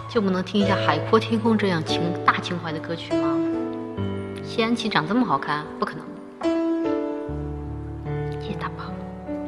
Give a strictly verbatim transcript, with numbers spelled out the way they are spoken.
就不能听一下《海阔天空》这样情大情怀的歌曲吗？西安旗长这么好看，不可能。